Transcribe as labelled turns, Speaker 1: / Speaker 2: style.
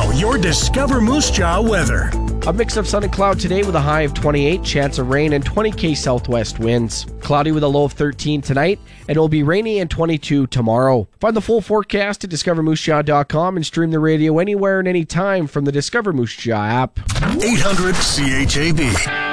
Speaker 1: Now, your Discover Moose Jaw weather.
Speaker 2: A mix of sun and cloud today with a high of 28, chance of rain and 20 southwest winds. Cloudy with a low of 13 tonight, and it will be rainy and 22 tomorrow. Find the full forecast at discovermoosejaw.com and stream the radio anywhere and anytime from the Discover Moose Jaw app.
Speaker 1: 800 CHAB.